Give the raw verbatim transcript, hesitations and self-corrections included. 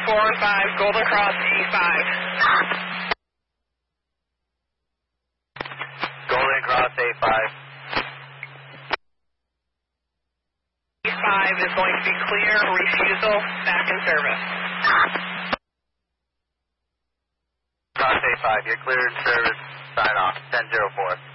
four one five, Golden Cross A five. Golden Cross A five. A five is going to be clear, refusal, back in service. Cross A five, you're cleared service, sign off, ten zero four.